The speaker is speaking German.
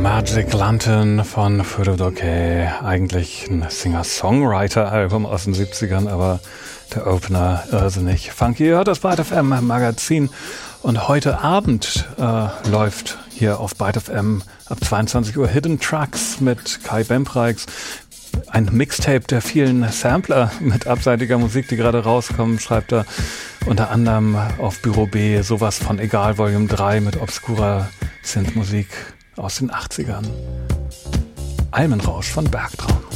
Magic Lantern von Frodo Dokey. Eigentlich ein Singer-Songwriter-Album aus den 70ern, aber der Opener irrsinnig funky. Ihr hört das Byte FM Magazin und heute Abend läuft hier auf Byte FM ab 22 Uhr Hidden Tracks mit Kai Bempreix. Ein Mixtape der vielen Sampler mit abseitiger Musik, die gerade rauskommen, schreibt er unter anderem auf Büro B sowas von Egal Volume 3 mit obskurer Synthmusik aus den 80ern. Almenrausch von Bergtraum.